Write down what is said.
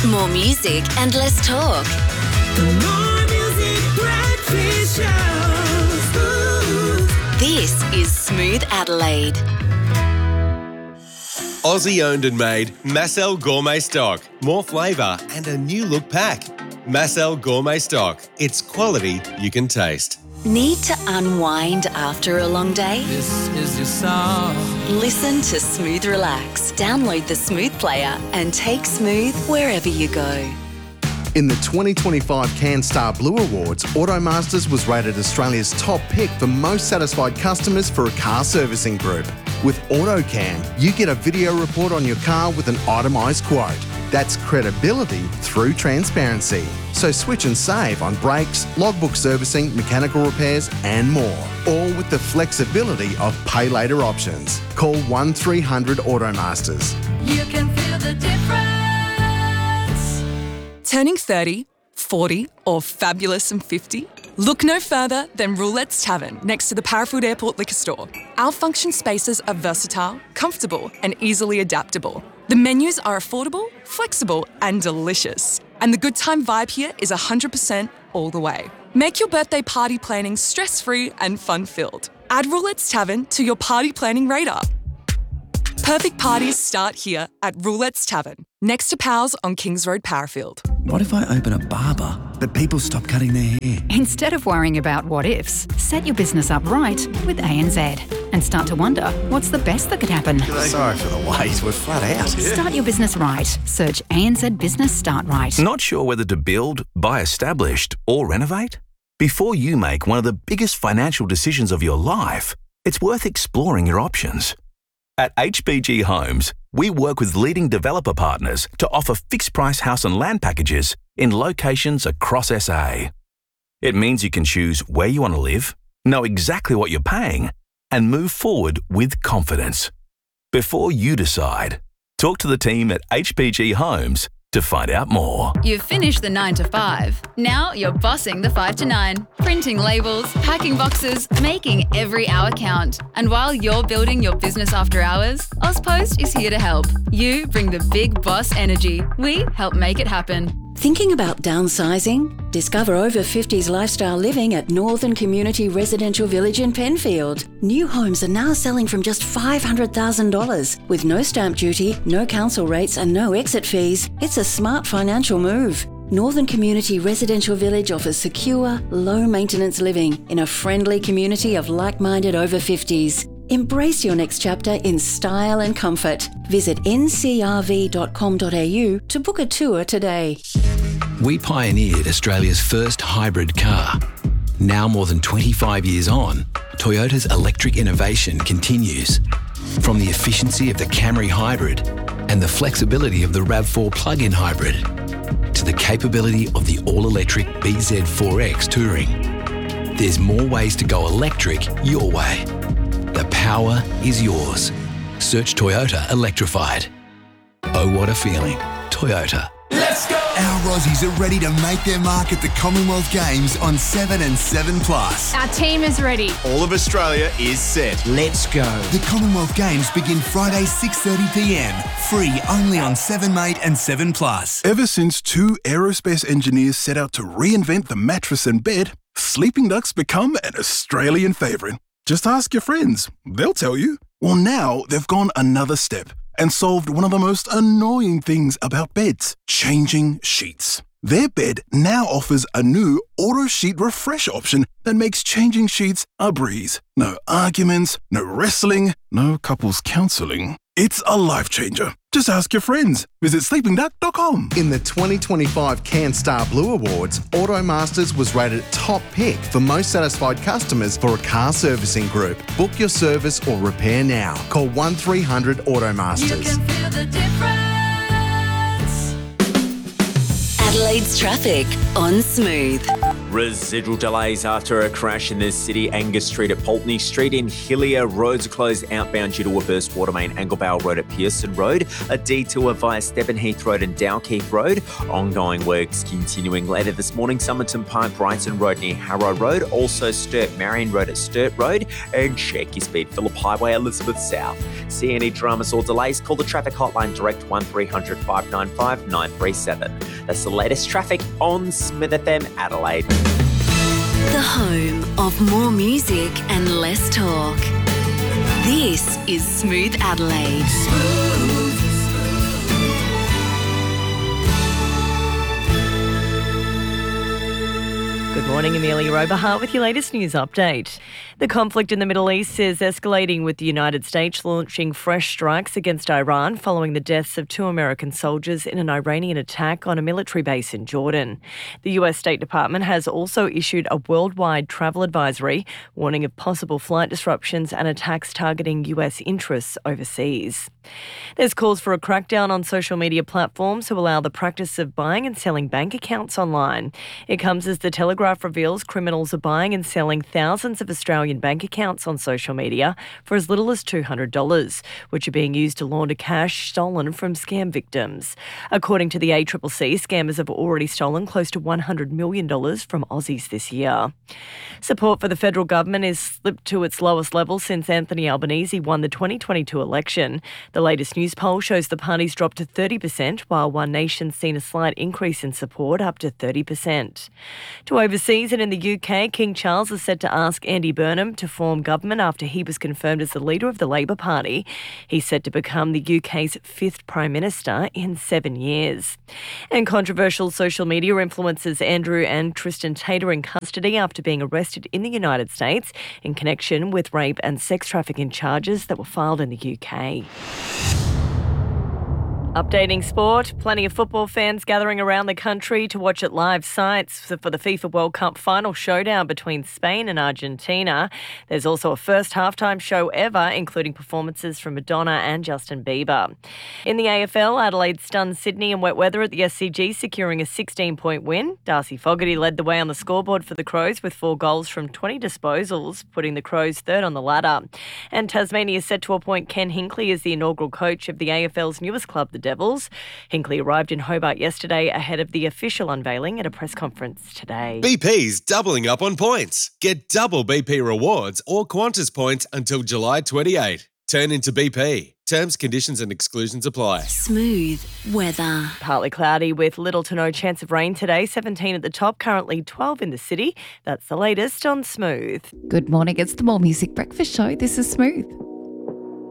More music and less talk. The More Music Breakfast Show. Ooh. This is Smooth Adelaide. Aussie owned and made Massel Gourmet Stock. More flavour and a new look pack. Massel Gourmet Stock. It's quality you can taste. Need to unwind after a long day? This is your song. Listen to Smooth Relax. Download the Smooth player and take Smooth wherever you go. In the 2025 CanStar Blue Awards, Automasters was rated Australia's top pick for most satisfied customers for a car servicing group. With AutoCam, you get a video report on your car with an itemised quote. That's credibility through transparency. So switch and save on brakes, logbook servicing, mechanical repairs and more. All with the flexibility of pay later options. Call 1300 Automasters. You can feel the difference. Turning 30, 40 or fabulous and 50? Look no further than Roulette's Tavern next to the Parafield Airport Liquor Store. Our function spaces are versatile, comfortable and easily adaptable. The menus are affordable, flexible and delicious. And the good time vibe here is 100% all the way. Make your birthday party planning stress-free and fun-filled. Add Roulette's Tavern to your party planning radar. Perfect parties start here at Roulette's Tavern, next to Powell's on Kings Road, Parafield. What if I open a barber, but people stop cutting their hair? Instead of worrying about what ifs, set your business up right with ANZ and start to wonder what's the best that could happen. Sorry for the wait, we're flat out. Start your business right. Search ANZ Business Start Right. Not sure whether to build, buy established, or renovate? Before you make one of the biggest financial decisions of your life, it's worth exploring your options. At HBG Homes, we work with leading developer partners to offer fixed-price house and land packages in locations across SA. It means you can choose where you want to live, know exactly what you're paying, and move forward with confidence. Before you decide, talk to the team at HBG Homes to find out more. You've finished the 9 to 5. Now you're bossing the 5 to 9. Printing labels, packing boxes, making every hour count. And while you're building your business after hours, AusPost is here to help. You bring the big boss energy. We help make it happen. Thinking about downsizing? Discover over 50s lifestyle living at Northern Community Residential Village in Penfield. New homes are now selling from just $500,000 with no stamp duty, no council rates and no exit fees. It's a smart financial move. Northern Community Residential Village offers secure, low-maintenance living in a friendly community of like-minded over 50s. Embrace your next chapter in style and comfort. Visit ncrv.com.au to book a tour today. We pioneered Australia's first hybrid car. Now more than 25 years on, Toyota's electric innovation continues. From the efficiency of the Camry Hybrid and the flexibility of the RAV4 plug-in hybrid to the capability of the all-electric BZ4X Touring. There's more ways to go electric your way. The power is yours. Search Toyota Electrified. Oh, what a feeling. Toyota. Let's go! Our Aussies are ready to make their mark at the Commonwealth Games on 7 and 7 Plus. Our team is ready. All of Australia is set. Let's go. The Commonwealth Games begin Friday 6:30pm. Free only on 7 Mate and 7 Plus. Ever since two aerospace engineers set out to reinvent the mattress and bed, sleeping ducks become an Australian favourite. Just ask your friends. They'll tell you. Well, now they've gone another step and solved one of the most annoying things about beds, changing sheets. Their bed now offers a new auto sheet refresh option that makes changing sheets a breeze. No arguments, no wrestling, no couples counselling. It's a life changer. Just ask your friends. Visit sleepingduck.com. In the 2025 CanStar Blue Awards, Automasters was rated top pick for most satisfied customers for a car servicing group. Book your service or repair now. Call 1300 Automasters. You can feel the difference. Adelaide's traffic on Smooth. Residual delays after a crash in the City Angus Street at Pulteney Street in Hillier. Roads are closed outbound due to a burst water main. Anglebale Road at Pearson Road. A detour via Stevenheath Road and Dalkeith Road. Ongoing works continuing later this morning. Somerton Park, Brighton Road near Harrow Road. Also Sturt Marion Road at Sturt Road. And check your speed. Phillip Highway, Elizabeth South. See any dramas or delays? Call the traffic hotline direct 1300 595 937. That's the latest traffic on Smith FM Adelaide. The home of more music and less talk. This is Smooth Adelaide. Good morning, Amelia Oberhart with your latest news update. The conflict in the Middle East is escalating, with the United States launching fresh strikes against Iran following the deaths of 2 American soldiers in an Iranian attack on a military base in Jordan. The US State Department has also issued a worldwide travel advisory, warning of possible flight disruptions and attacks targeting US interests overseas. There's calls for a crackdown on social media platforms who allow the practice of buying and selling bank accounts online. It comes as the Telegraph reveals criminals are buying and selling thousands of Australian bank accounts on social media for as little as $200, which are being used to launder cash stolen from scam victims. According to the ACCC, scammers have already stolen close to $100 million from Aussies this year. Support for the federal government is slipped to its lowest level since Anthony Albanese won the 2022 election. The latest news poll shows the party's dropped to 30%, while One Nation's seen a slight increase in support, up to 30%. To overseas and in the UK, King Charles is set to ask Andy Burnham to form government after he was confirmed as the leader of the Labor Party. He's set to become the UK's 5th Prime Minister in 7 years. And controversial social media influencers Andrew and Tristan Tate are in custody after being arrested in the United States in connection with rape and sex trafficking charges that were filed in the UK. Updating sport, plenty of football fans gathering around the country to watch at live sites for the FIFA World Cup final showdown between Spain and Argentina. There's also a first halftime show ever, including performances from Madonna and Justin Bieber. In the AFL, Adelaide stunned Sydney in wet weather at the SCG, securing a 16-point win. Darcy Fogarty led the way on the scoreboard for the Crows with 4 goals from 20 disposals, putting the Crows third on the ladder. And Tasmania is set to appoint Ken Hinkley as the inaugural coach of the AFL's newest club, the Devils. Hinkley arrived in Hobart yesterday ahead of the official unveiling at a press conference today. BP's doubling up on points. Get double BP rewards or Qantas points until July 28. Turn into BP. Terms, conditions and exclusions apply. Smooth weather. Partly cloudy with little to no chance of rain today. 17 at the top, currently 12 in the city. That's the latest on Smooth. Good morning. It's the More Music Breakfast Show. This is Smooth.